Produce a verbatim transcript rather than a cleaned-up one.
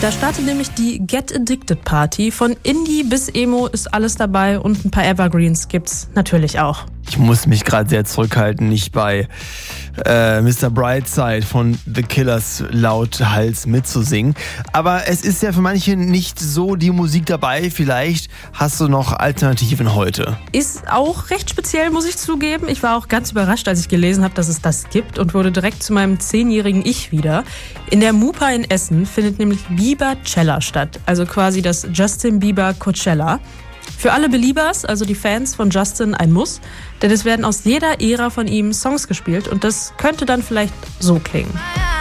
Da startet nämlich die Get Addicted Party. Von Indie bis Emo ist alles dabei und ein paar Evergreens gibt's natürlich auch. Ich muss mich gerade sehr zurückhalten, nicht bei äh, Mister Brightside von The Killers laut Hals mitzusingen. Aber es ist ja für manche nicht so die Musik dabei. Vielleicht hast du noch Alternativen heute. Ist auch recht speziell, muss ich zugeben. Ich war auch ganz überrascht, als ich gelesen habe, dass es das gibt und wurde direkt zu meinem zehnjährigen Ich wieder. In der Mupa in Essen findet nämlich Biebercella statt. Also quasi das Justin Bieber Coachella. Für alle Beliebers, also die Fans von Justin, ein Muss, denn es werden aus jeder Ära von ihm Songs gespielt und das könnte dann vielleicht so klingen.